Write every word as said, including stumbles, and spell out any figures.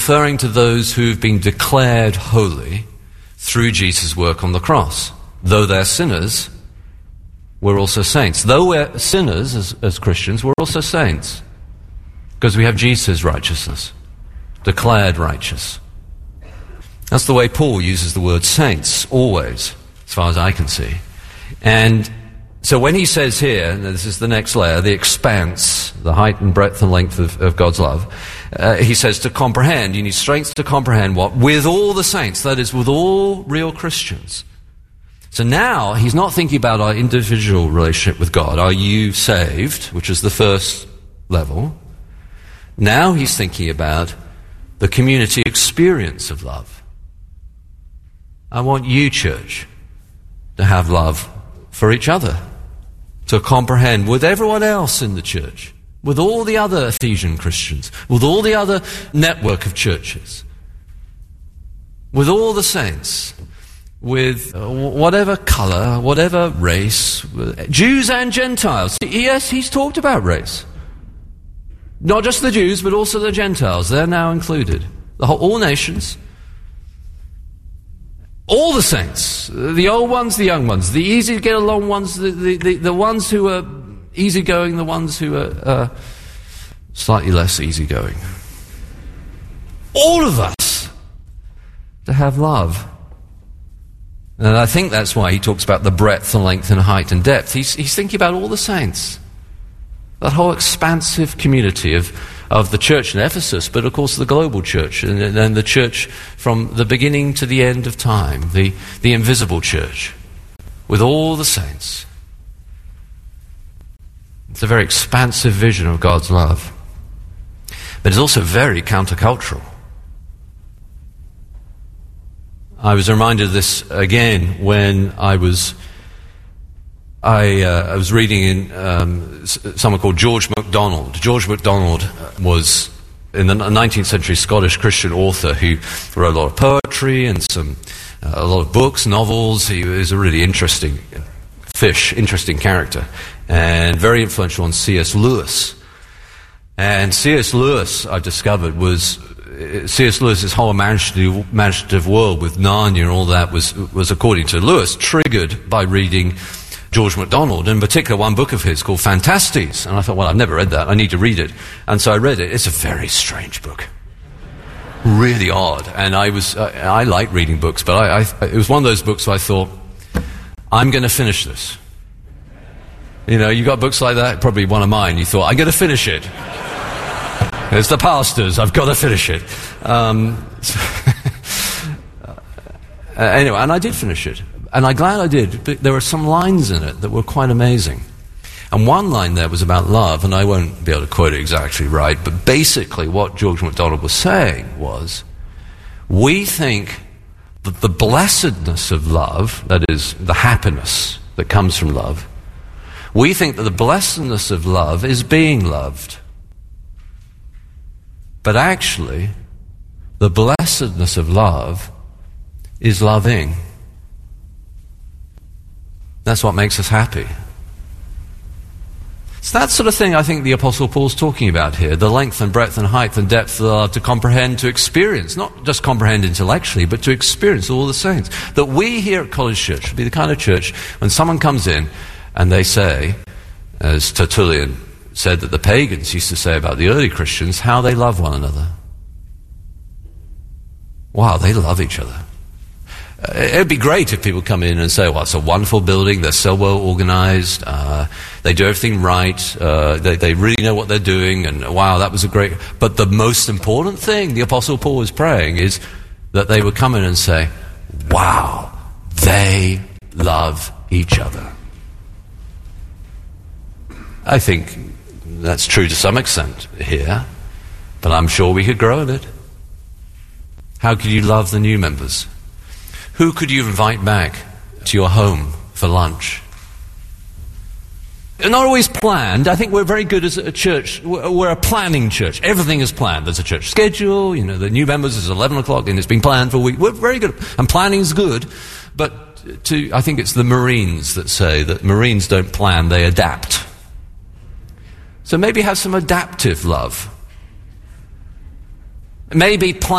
referring to those who've been declared holy through Jesus' work on the cross. Though they're sinners, we're also saints. Though we're sinners as, as Christians, we're also saints. Because we have Jesus' righteousness, declared righteous. That's the way Paul uses the word saints, always, as far as I can see. And so when he says here, and this is the next layer, the expanse, the height and breadth and length of, of God's love, uh, he says to comprehend, you need strength to comprehend what? With all the saints, that is, with all real Christians. So now he's not thinking about our individual relationship with God. Are you saved? Which is the first level. Now he's thinking about the community experience of love. I want you, church, to have love for each other, to comprehend with everyone else in the church, with all the other Ephesian Christians, with all the other network of churches, with all the saints, with whatever color, whatever race, Jews and Gentiles. Yes, he's talked about race. Not just the Jews, but also the Gentiles. They're now included. The whole, all nations. All the saints. The old ones, the young ones. The easy to get along ones, the, the, the, the ones who are easygoing, the ones who are uh, slightly less easygoing. All of us to have love. And I think that's why he talks about the breadth and length and height and depth. He's, he's thinking about all the saints. That whole expansive community of, of the church in Ephesus, but of course the global church, and then the church from the beginning to the end of time, the, the invisible church, with all the saints. It's a very expansive vision of God's love. But it's also very countercultural. I was reminded of this again when I was I, uh, I was reading in um, someone called George MacDonald. George MacDonald was in the nineteenth century Scottish Christian author who wrote a lot of poetry and some uh, a lot of books, novels. He was a really interesting fish, interesting character, and very influential on C S Lewis. And C S Lewis, I discovered, was C S Lewis's whole imaginative, imaginative world with Narnia and all that was, was, according to Lewis, triggered by reading George MacDonald, in particular one book of his called Phantastes. And I thought, well, I've never read that. I need to read it. And so I read it. It's a very strange book. Really odd. And I was, I, I like reading books, but I, I, it was one of those books where I thought, I'm going to finish this. You know, you got books like that, probably one of mine. You thought, I'm going to finish it. It's the pastors, I've got to finish it. Um, uh, anyway, and I did finish it. And I'm glad I did. But there were some lines in it that were quite amazing. And one line there was about love, and I won't be able to quote it exactly right, but basically what George MacDonald was saying was, we think that the blessedness of love, that is, the happiness that comes from love, we think that the blessedness of love is being loved. But actually, the blessedness of love is loving. That's what makes us happy. It's that sort of thing I think the Apostle Paul's talking about here, the length and breadth and height and depth of love, to comprehend, to experience, not just comprehend intellectually, but to experience all the saints. That we here at College Church should be the kind of church, when someone comes in and they say, as Tertullian said that the pagans used to say about the early Christians, how they love one another. Wow, they love each other. Uh, it'd be great if people come in and say, well, it's a wonderful building, they're so well organized, uh, they do everything right, uh, they, they really know what they're doing, and wow, that was a great... But the most important thing the Apostle Paul was praying is that they would come in and say, wow, they love each other. I think that's true to some extent here, but I'm sure we could grow in it. How could you love the new members? Who could you invite back to your home for lunch? Not always planned. I think we're very good as a church. We're a planning church. Everything is planned. There's a church schedule. You know, the new members is eleven o'clock and it's been planned for a week. We're very good. And planning's good. But to, I think it's the Marines that say that Marines don't plan, they adapt. So maybe have some adaptive love. Maybe plan